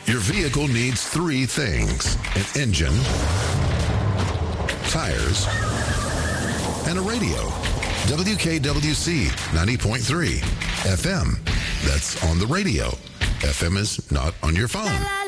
Your vehicle needs three things: an engine, tires, and a radio. WKWC 90.3 FM. That's on the radio. FM is not on your phone.